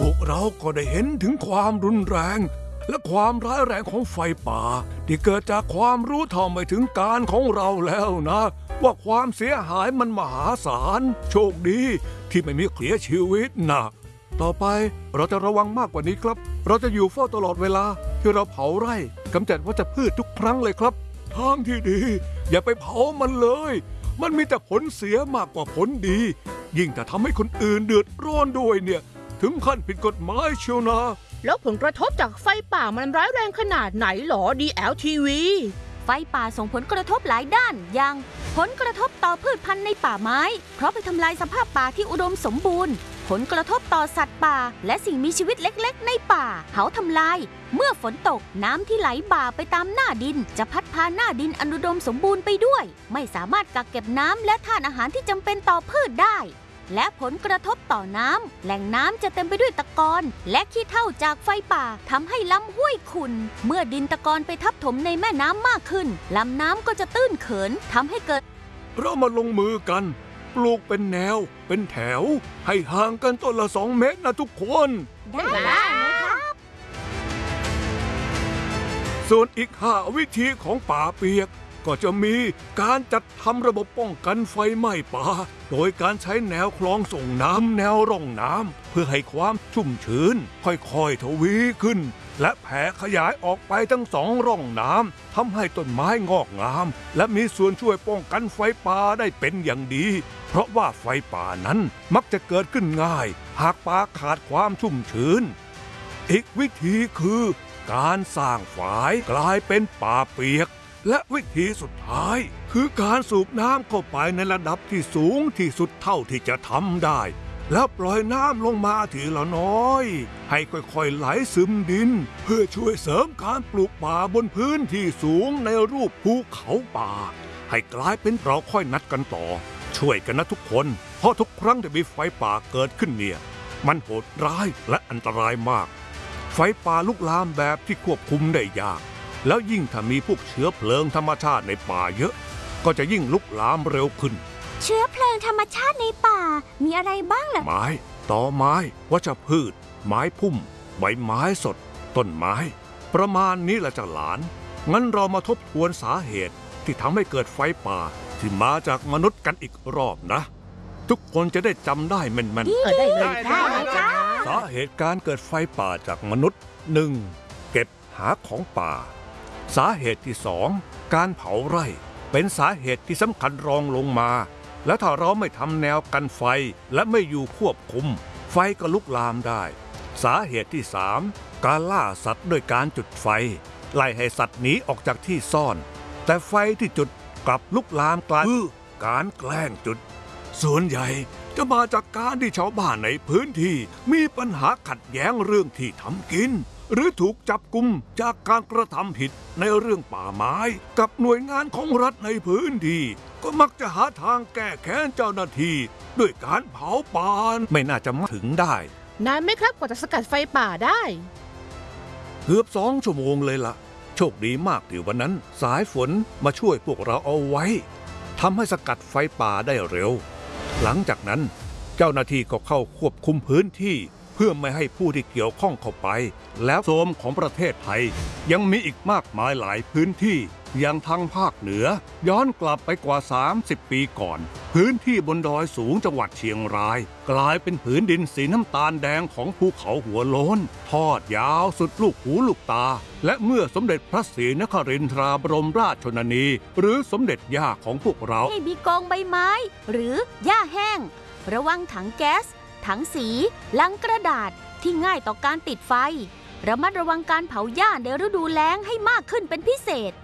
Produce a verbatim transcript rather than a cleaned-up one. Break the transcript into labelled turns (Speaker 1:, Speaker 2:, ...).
Speaker 1: วกเราก็ได้เห็นถึงความรุนแรงและความร้ายแรงของไฟป่าที่เกิดจากความรู้เท่าไม่ถึงการของเราแล้วนะว่าความเสียหายมันมหาศาลโชคดีที่ไม่มีเสียชีวิตนะต่อไปเราจะระวังมากกว่านี้ครับเราจะอยู่เฝ้าตลอดเวลาที่เราเผาไร่กำจัดวัชพืชทุกครั้งเลยครับทางที่ดีอย่าไปเผามันเลยมันมีแต่ผลเสียมากกว่าผลดียิ่งแต่ทำให้คนอื่นเดือดร้อนด้วยเนี่ยถึงขั้นผิดกฎหมายเชียวนะ
Speaker 2: แล้วผลกระทบจากไฟป่ามันร้ายแรงขนาดไหนหรอ ดี แอล ที วี
Speaker 3: ไฟป่าส่งผลกระทบหลายด้านอย่างผลกระทบต่อพืชพันธุ์ในป่าไม้เพราะไปทำลายสภาพป่าที่อุดมสมบูรณ์ผลกระทบต่อสัตว์ป่าและสิ่งมีชีวิตเล็กๆในป่าเผาทำลายเมื่อฝนตกน้ำที่ไหลบ่าไปตามหน้าดินจะพัดพาหน้าดินอันอุดมสมบูรณ์ไปด้วยไม่สามารถกักเก็บน้ำและธาตุอาหารที่จำเป็นต่อพืชได้และผลกระทบต่อน้ำแหล่งน้ำจะเต็มไปด้วยตะกอนและขี้เถ้าจากไฟป่าทำให้ลำห้วยขุ่นเมื่อดินตะกอนไปทับถมในแม่น้ำมากขึ้นลำน้ำก็จะตื้นเขินทำให้เกิด
Speaker 1: เรามาลงมือกันปลูกเป็นแนวเป็นแถวให้ห่างกันต้นละสองเมตรนะทุกคน
Speaker 3: ได้ครับ
Speaker 1: ส่วนอีกห้าวิธีของป่าเปียกก็จะมีการจัดทำระบบป้องกันไฟไหม้ป่าโดยการใช้แนวคลองส่งน้ำแนวร่องน้ำเพื่อให้ความชุ่มชื้นค่อยๆทวีขึ้นและแผ่ขยายออกไปทั้งสองร่องน้ำทำให้ต้นไม้งอกงามและมีส่วนช่วยป้องกันไฟป่าได้เป็นอย่างดีเพราะว่าไฟป่านั้นมักจะเกิดขึ้นง่ายหากป่าขาดความชุ่มชื้นอีกวิธีคือการสร้างฝายกลายเป็นป่าเปียกและวิธีสุดท้ายคือการสูบน้ำเข้าไปในระดับที่สูงที่สุดเท่าที่จะทำได้แล้วปล่อยน้ำลงมาทีละน้อยให้ค่อยๆไหลซึมดินเพื่อช่วยเสริมการปลูกป่าบนพื้นที่สูงในรูปภูเขาป่าให้กลายเป็นเราค่อยนัดกันต่อช่วยกันนะทุกคนเพราะทุกครั้งที่มีไฟป่าเกิดขึ้นเนี่ยมันโหดร้ายและอันตรายมากไฟป่าลุกลามแบบที่ควบคุมได้ยากแล้วยิ่งถ้ามีพวกเชื้อเพลิงธรรมชาติในป่าเยอะก็จะยิ่งลุกลามเร็วขึ้น
Speaker 3: เชื้อเพลิงธรรมชาติในป่ามีอะไรบ้างล่ะ
Speaker 1: ไม้ตอไม้วัชพืชไม้พุ่มใบไม้สดต้นไม้ประมาณนี้แหละจ้ะหลานงั้นเรามาทบทวนสาเหตุที่ทำให้เกิดไฟป่าที่มาจากมนุษย์กันอีกรอบนะทุกคนจะได้จำได้แม่นๆ
Speaker 2: ได้เลยค่ะ
Speaker 1: สาเหตุการเกิดไฟป่าจากมนุษย์ หนึ่ง เก็บหาของป่าสาเหตุที่สองการเผาไร่เป็นสาเหตุที่สำคัญรองลงมาและถ้าเราไม่ทำแนวกันไฟและไม่อยู่ควบคุมไฟก็ลุกลามได้สาเหตุที่สามการล่าสัตว์ด้วยการจุดไฟไล่ให้สัตว์หนีออกจากที่ซ่อนแต่ไฟที่จุดกลับลุกลามกลายคือการแกล้งจุดส่วนใหญ่จะมาจากการที่ชาวบ้านในพื้นที่มีปัญหาขัดแย้งเรื่องที่ทำกินหรือถูกจับกุมจากการกระทำผิดในเรื่องป่าไม้กับหน่วยงานของรัฐในพื้นที่ก็มักจะหาทางแก้แค้นเจ้าหน้าที่ด้วยการเผาป่าไม่น่าจะมาถึงได้
Speaker 2: นานไหมครับกว่าจะสกัดไฟป่าได้
Speaker 1: เกือบสองชั่วโมงเลยล่ะโชคดีมากที่วันนั้นสายฝนมาช่วยพวกเราเอาไว้ทำให้สกัดไฟป่าได้เร็วหลังจากนั้นเจ้าหน้าที่ก็เข้าควบคุมพื้นที่เพื่อไม่ให้ผู้ที่เกี่ยวข้องเข้าไปแล้วโซมของประเทศไทยยังมีอีกมากมายหลายพื้นที่อย่างทางภาคเหนือย้อนกลับไปกว่าสามสิบปีก่อนพื้นที่บนดอยสูงจังหวัดเชียงรายกลายเป็นผืนดินสีน้ำตาลแดงของภูเขาหัวโล้นทอดยาวสุดลูกหูลูกตาและเมื่อสมเด็จพระศรีนครินทราบรมราชชนนีหรือสมเด็จย่าของพวกเรา
Speaker 3: ให้มีกองใบไม้หรือหญ้าแห้งระวังถังแก๊สถังสีลังกระดาษที่ง่ายต่อการติดไฟระมัดระวังการเผาหญ้าในฤดูแล้งให้มากขึ้นเป็นพิเศษ